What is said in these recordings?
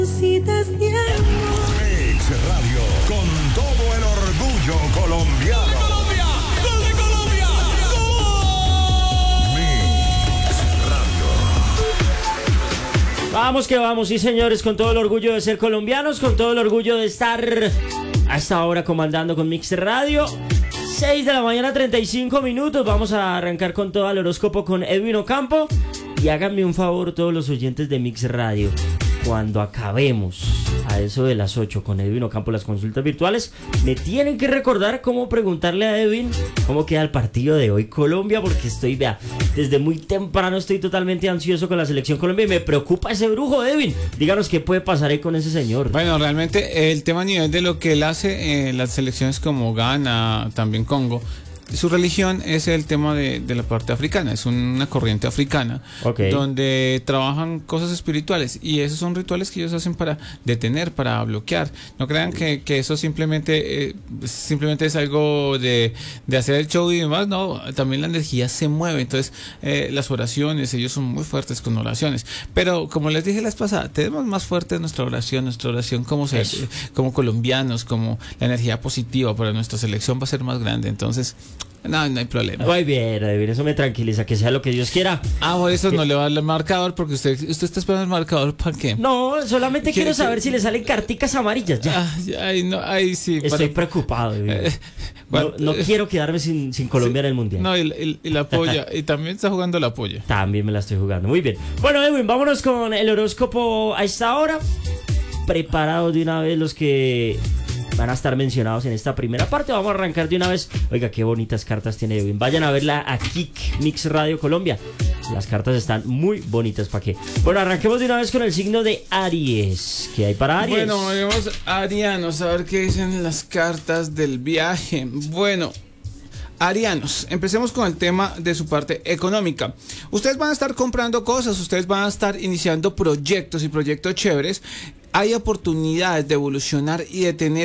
Mix Radio, con todo el orgullo colombiano. ¡Colombia! ¡Gol de Colombia! ¡Gol! Mix Radio. Vamos que vamos, sí señores, con todo el orgullo de ser colombianos, con todo el orgullo de estar a esta hora comandando con Mix Radio. 6 de la mañana, 35 minutos. Vamos a arrancar con todo el horóscopo con Edwin Ocampo. Y háganme un favor todos los oyentes de Mix Radio. Cuando acabemos a eso de las 8 con Edwin Ocampo las consultas virtuales, me tienen que recordar cómo preguntarle a Edwin cómo queda el partido de hoy Colombia, porque estoy, vea, desde muy temprano estoy totalmente ansioso con la selección Colombia y me preocupa ese brujo, Edwin. Díganos qué puede pasar ahí con ese señor. Bueno, realmente el tema a nivel de lo que él hace, las selecciones como Ghana, también Congo, su religión es el tema de la parte africana, es una corriente africana, Okay. donde trabajan cosas espirituales y esos son rituales que ellos hacen para detener, para bloquear. No crean que eso simplemente es algo de hacer el show y demás, no, también la energía se mueve, entonces las oraciones, ellos son muy fuertes con oraciones, pero como les dije la vez pasada, tenemos más fuerte nuestra oración como colombianos, como la energía positiva para nuestra selección va a ser más grande, entonces no hay problema. Muy bien, Edwin, eso me tranquiliza, que sea lo que Dios quiera. Por eso no le va a dar el marcador, porque usted está esperando el marcador, ¿para qué? No, solamente quiero saber si le salen carticas amarillas ya. Ahí sí. Estoy preocupado, Edwin. No quiero quedarme sin Colombia en el Mundial. No, y la polla, y también está jugando la polla. También me la estoy jugando, muy bien. Bueno, Edwin, vámonos con el horóscopo a esta hora. Preparados de una vez los que van a estar mencionados en esta primera parte. Vamos a arrancar de una vez. Oiga, qué bonitas cartas tiene Edwin. Vayan a verla a Kik Mix Radio Colombia. Las cartas están muy bonitas, ¿para qué? Bueno, arranquemos de una vez con el signo de Aries. ¿Qué hay para Aries? Bueno, vamos a Arianos, a ver qué dicen las cartas del viaje. Bueno, Arianos, empecemos con el tema de su parte económica. Ustedes van a estar comprando cosas, ustedes van a estar iniciando proyectos y proyectos chéveres. Hay oportunidades de evolucionar y de tener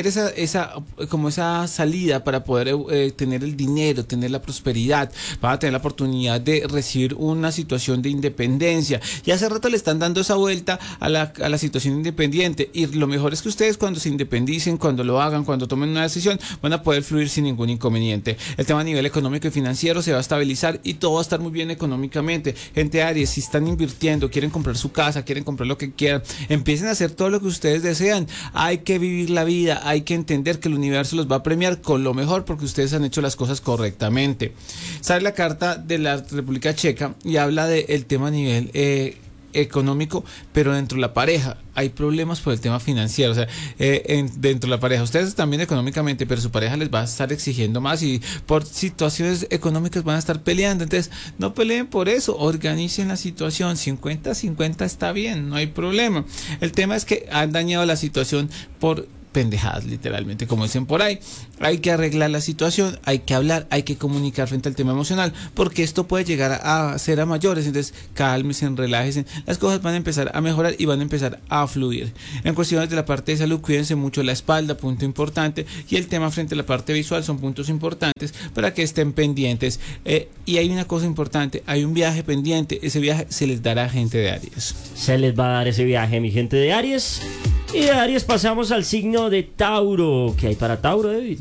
esa salida para poder tener el dinero, tener la prosperidad. Van a tener la oportunidad de recibir una situación de independencia. Y hace rato le están dando esa vuelta a la situación independiente. Y lo mejor es que ustedes cuando se independicen, cuando lo hagan, cuando tomen una decisión, van a poder fluir sin ningún inconveniente. El tema a nivel económico y financiero se va a estabilizar y todo va a estar muy bien económicamente. Gente de Aries, si están invirtiendo, quieren comprar su casa, quieren comprar lo que quieran, empiecen a hacer todo lo que ustedes desean. Hay que vivir la vida, hay que entender que el universo los va a premiar con lo mejor porque ustedes han hecho las cosas correctamente. Sale la carta de la República Checa y habla del tema a nivel económico, pero dentro de la pareja hay problemas por el tema financiero, o sea, dentro de la pareja, ustedes están bien económicamente, pero su pareja les va a estar exigiendo más y por situaciones económicas van a estar peleando, entonces no peleen por eso, organicen la situación, 50-50 está bien, no hay problema. El tema es que han dañado la situación por pendejadas, literalmente, como dicen por ahí. Hay que arreglar la situación, hay que hablar, hay que comunicar frente al tema emocional, porque esto puede llegar a ser a mayores, entonces cálmense, relájense, las cosas van a empezar a mejorar y van a empezar a fluir. En cuestiones de la parte de salud, cuídense mucho la espalda, punto importante, y el tema frente a la parte visual son puntos importantes para que estén pendientes. Y hay una cosa importante, hay un viaje pendiente, ese viaje se les dará a gente de Aries. Se les va a dar ese viaje, mi gente de Aries. Y de Aries pasamos al signo de Tauro. ¿Qué hay para Tauro, David?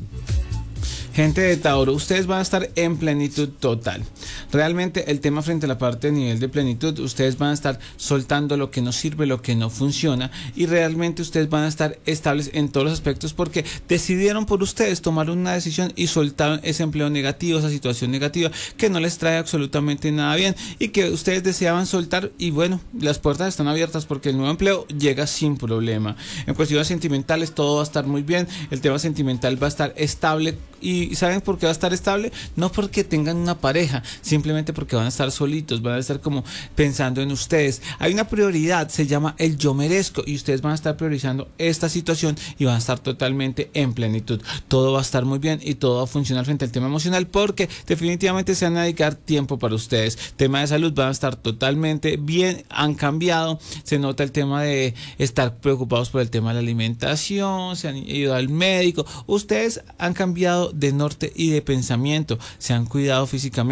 Gente de Tauro, ustedes van a estar en plenitud total. Realmente el tema frente a la parte de nivel de plenitud, ustedes van a estar soltando lo que no sirve, lo que no funciona, y realmente ustedes van a estar estables en todos los aspectos porque decidieron por ustedes tomar una decisión y soltaron ese empleo negativo, esa situación negativa que no les trae absolutamente nada bien y que ustedes deseaban soltar, y bueno, las puertas están abiertas porque el nuevo empleo llega sin problema. En cuestiones sentimentales todo va a estar muy bien, el tema sentimental va a estar estable. ¿Y saben por qué va a estar estable? No porque tengan una pareja, simplemente porque van a estar solitos, van a estar como pensando en ustedes. Hay una prioridad, se llama el yo merezco, y ustedes van a estar priorizando esta situación y van a estar totalmente en plenitud. Todo va a estar muy bien y todo va a funcionar frente al tema emocional porque definitivamente se van a dedicar tiempo para ustedes. Tema de salud van a estar totalmente bien, han cambiado, se nota el tema de estar preocupados por el tema de la alimentación, se han ido al médico, ustedes han cambiado de norte y de pensamiento, se han cuidado físicamente y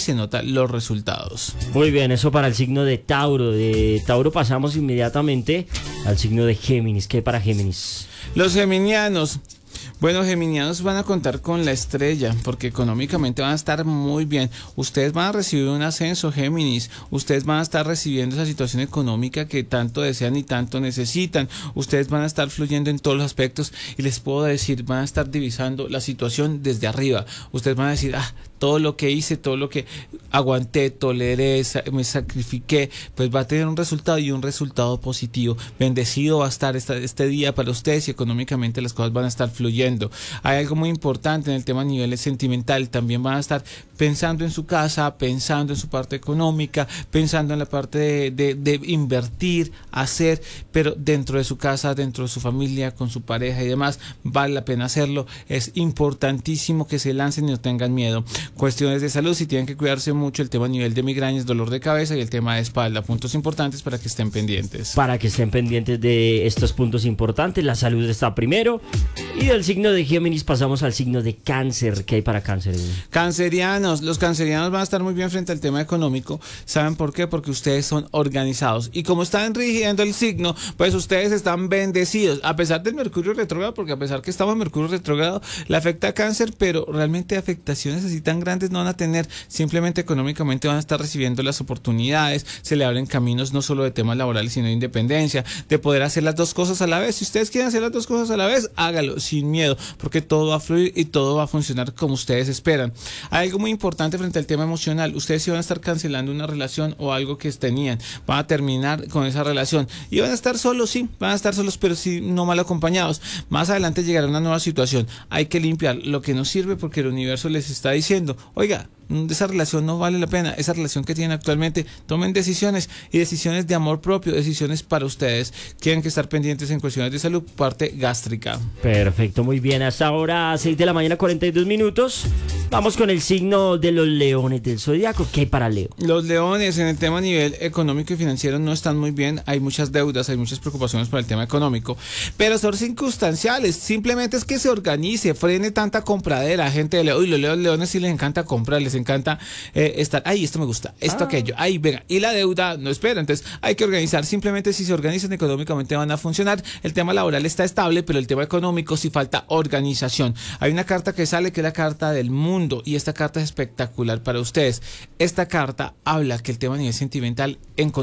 se notan los resultados. Muy bien, eso para el signo de Tauro. De Tauro pasamos inmediatamente al signo de Géminis. ¿Qué hay para Géminis? Los geminianos. Bueno, geminianos van a contar con la estrella porque económicamente van a estar muy bien. Ustedes van a recibir un ascenso, Géminis. Ustedes van a estar recibiendo esa situación económica que tanto desean y tanto necesitan. Ustedes van a estar fluyendo en todos los aspectos y les puedo decir, van a estar divisando la situación desde arriba. Ustedes van a decir, todo lo que hice, todo lo que aguanté, toleré, me sacrifiqué, pues va a tener un resultado y un resultado positivo. Bendecido va a estar este día para ustedes y económicamente las cosas van a estar fluyendo. Hay algo muy importante en el tema a nivel sentimental. También van a estar pensando en su casa, pensando en su parte económica, pensando en la parte de invertir, hacer, pero dentro de su casa, dentro de su familia, con su pareja y demás, vale la pena hacerlo. Es importantísimo que se lancen y no tengan miedo. Cuestiones de salud, si tienen que cuidarse mucho, el tema a nivel de migrañas, dolor de cabeza y el tema de espalda. Puntos importantes para que estén pendientes. Para que estén pendientes de estos puntos importantes, la salud está primero. Y del signo de Géminis pasamos al signo de Cáncer. ¿Qué hay para Cáncer? Cancerianos, los cancerianos van a estar muy bien frente al tema económico. ¿Saben por qué? Porque ustedes son organizados y como están rigiendo el signo, pues ustedes están bendecidos, a pesar del Mercurio retrógrado, porque a pesar que estamos en Mercurio retrógrado, le afecta a Cáncer, pero realmente afectaciones así tan grandes no van a tener. Simplemente económicamente van a estar recibiendo las oportunidades, se le abren caminos no solo de temas laborales, sino de independencia, de poder hacer las dos cosas a la vez. Si ustedes quieren hacer las dos cosas a la vez, hágalo sin miedo, porque todo va a fluir y todo va a funcionar como ustedes esperan. Hay algo muy importante frente al tema emocional. Ustedes sí van a estar cancelando una relación o algo que tenían, van a terminar con esa relación y van a estar solos, sí, van a estar solos, pero sí no mal acompañados. Más adelante llegará una nueva situación. Hay que limpiar lo que no sirve porque el universo les está diciendo, oiga, esa relación no vale la pena, esa relación que tienen actualmente, tomen decisiones y decisiones de amor propio, decisiones para ustedes. Tienen que estar pendientes en cuestiones de salud, parte gástrica. Perfecto, muy bien, hasta ahora 6 de la mañana 42 minutos. Vamos con el signo de los leones del zodiaco. ¿Qué hay para Leo? Los leones en el tema a nivel económico y financiero no están muy bien, hay muchas deudas, hay muchas preocupaciones por el tema económico, pero son circunstanciales, simplemente es que se organice, frene tanta compradera, gente de Leo. Uy, los leones sí les encanta comprar, les encanta estar, ay, esto me gusta, esto aquello, ay, venga, y la deuda no espera, entonces hay que organizar. Simplemente si se organizan económicamente van a funcionar. El tema laboral está estable, pero el tema económico sí falta organización. Hay una carta que sale que es la carta del mundo y esta carta es espectacular para ustedes. Esta carta habla que el tema a nivel sentimental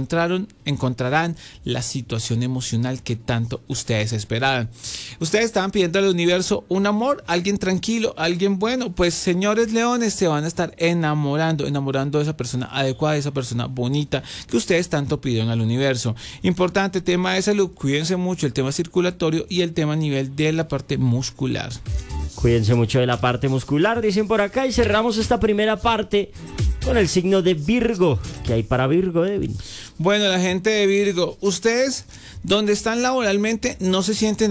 encontrarán la situación emocional que tanto ustedes esperaban. Ustedes estaban pidiendo al universo un amor, alguien tranquilo, alguien bueno. Pues señores leones, se van a estar enamorando de esa persona adecuada, de esa persona bonita que ustedes tanto pidieron al universo. Importante, tema de salud, cuídense mucho, el tema circulatorio y el tema a nivel de la parte muscular. Cuídense mucho de la parte muscular, dicen por acá, y cerramos esta primera parte con el signo de Virgo. ¿Qué hay para Virgo, Devin? Bueno, la gente de Virgo, ustedes donde están laboralmente no se sienten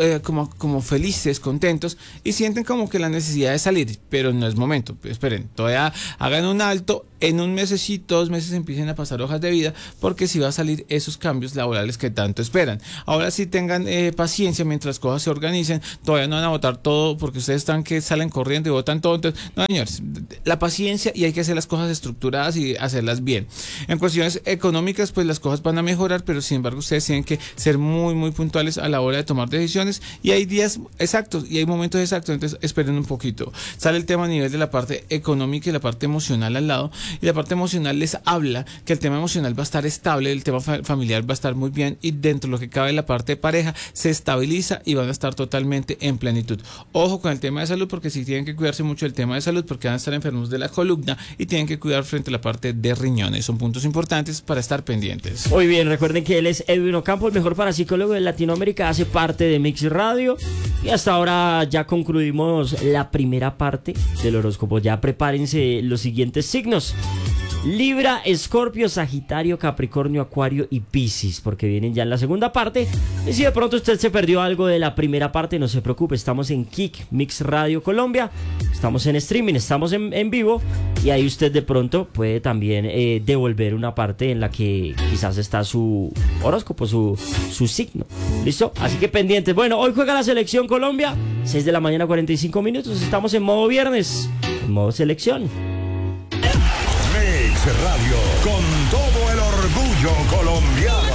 como felices, contentos y sienten como que la necesidad de salir, pero no es momento. Esperen, todavía hagan un alto, en un mesecito, 2 meses empiecen a pasar hojas de vida porque si va a salir esos cambios laborales que tanto esperan. Ahora sí tengan paciencia mientras las cosas se organicen, todavía no van a votar todo porque ustedes están que salen corriendo y votan todo. Entonces, no, señores, la paciencia y hay que hacer las cosas estructuradas y hacerlas bien. En cuestiones económicas, pues las cosas van a mejorar, pero sin embargo ustedes tienen que ser muy, muy puntuales a la hora de tomar decisiones y hay días exactos y hay momentos exactos, entonces esperen un poquito. Sale el tema a nivel de la parte económica y la parte emocional al lado, y la parte emocional les habla que el tema emocional va a estar estable, el tema familiar va a estar muy bien y dentro de lo que cabe la parte de pareja se estabiliza y van a estar totalmente en plenitud. Ojo con el tema de salud porque sí tienen que cuidarse mucho del tema de salud porque van a estar enfermos de la columna y tienen que cuidar frente a la parte de riñones. Son puntos importantes para estar pendientes. Muy bien, recuerden que él es Edwin Ocampo, el mejor parapsicólogo de Latinoamérica, hace parte de Mix Radio y hasta ahora ya concluimos la primera parte del horóscopo. Ya prepárense los siguientes signos: Libra, Escorpio, Sagitario, Capricornio, Acuario y Piscis, porque vienen ya en la segunda parte. Y si de pronto usted se perdió algo de la primera parte, no se preocupe, estamos en Kik Mix Radio Colombia, estamos en streaming, estamos en vivo y ahí usted de pronto puede también devolver una parte en la que quizás está su horóscopo, su signo. ¿Listo? Así que pendientes. Bueno, hoy juega la selección Colombia, 6 de la mañana 45 minutos, estamos en modo viernes, en modo selección. Radio, con todo el orgullo colombiano.